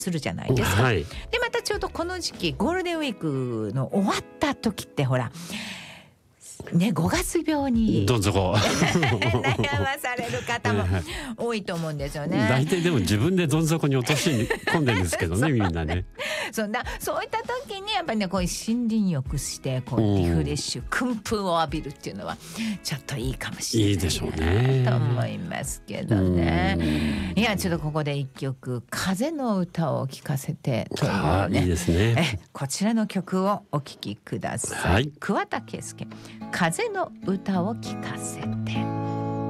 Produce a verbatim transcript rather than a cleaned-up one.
するじゃないですか、 はい、 でまたちょうどこの時期ゴールデンウィークの終わった時ってほらね、ごがつ病にどん底悩まされる方も多いと思うんですよね。 大体でも自分でどん底に落とし込んでるんですけどねみんなね。 そんなそういった時にやっぱりねこういう森林浴してこうリフレッシュ、訓風を浴びるっていうのはちょっといいかもしれない。 いいでしょうねと思いますけどね。いやちょっとここで一曲風の歌を聴かせてというあね。 いいですね。 えこちらの曲をお聴きください。 はい、 桑田佳祐、風の歌を聴かせて。